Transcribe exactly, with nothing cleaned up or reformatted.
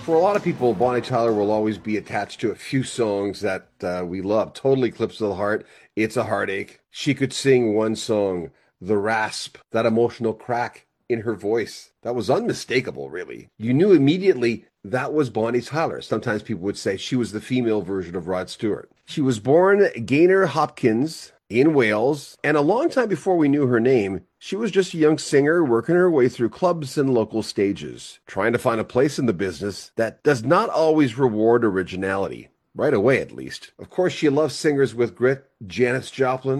For a lot of people, Bonnie Tyler will always be attached to a few songs that uh, we love. Total Eclipse of the Heart, It's a Heartache. She could sing one song, The Rasp, that emotional crack in her voice. That was unmistakable, really. You knew immediately that was Bonnie Tyler. Sometimes people would say she was the female version of Rod Stewart. She was born Gaynor Hopkins in Wales, and a long time before we knew her name, she was just a young singer working her way through clubs and local stages, trying to find a place in the business that does not always reward originality. Right away, at least. Of course, she loved singers with grit, Janis Joplin,